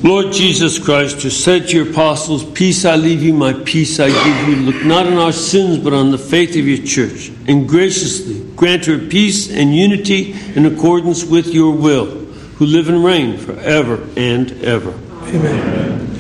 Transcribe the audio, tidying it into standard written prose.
Lord Jesus Christ, who said to your apostles, "Peace I leave you, my peace I give you," look not on our sins, but on the faith of your church, and graciously grant her peace and unity in accordance with your will, who live and reign forever and ever. Amen.